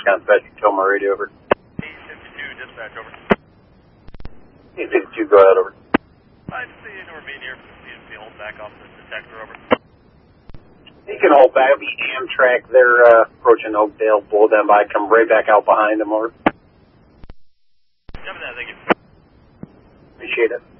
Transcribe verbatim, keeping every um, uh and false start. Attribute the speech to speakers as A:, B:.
A: on special, tell my radio over.
B: E fifty-two, dispatch, over.
A: E fifty-two, go ahead, over.
B: I see an R V near, seems to be holding back off the detector, over.
A: You can hold back, it'll be Amtrak, they're uh, approaching Oakdale, blow them by, come right back out behind them, over.
B: Copy that, thank you.
A: Appreciate it.